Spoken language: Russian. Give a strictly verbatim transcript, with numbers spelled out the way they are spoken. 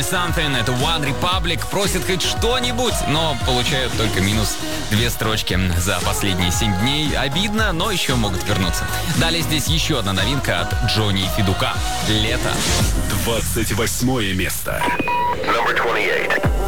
Something, это One Republic, просит хоть что-нибудь, но получают только минус две строчки за последние семь дней. Обидно, но еще могут вернуться. Далее здесь еще одна новинка от Джонни Федука. «Лето». двадцать восьмое место. Number twenty-eight.